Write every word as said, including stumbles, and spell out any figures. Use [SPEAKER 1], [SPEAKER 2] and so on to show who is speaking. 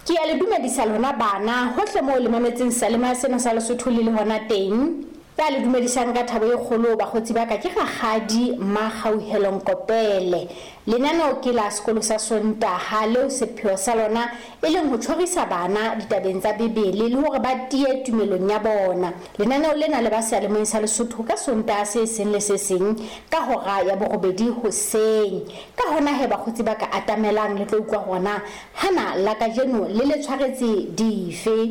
[SPEAKER 1] Ke a le dumedisa lona bana hohle mo le mametseng salema sena sa Lesotho le le hona teng. Ya le dumedisang ka thabo e kgolo ba khotsi ba ka ke Rakgadi Makgauhelong Kopele. Lenaneo ke la sekolo sa Sontaha leo sepheo sa lona e leng ho tshwarisa bana ditabeng tsa Bebele le hore ba tie tumelong ya bona. Lenaneo lena le ba se alemong sa Lesotho ka Sontaha se seng le se seng ka hora ya borobedi hoseng. Ka hona he ba khotsi ba ka atamelang le tlo utlwa hona hana la ka jeno le le tshwaretse dife.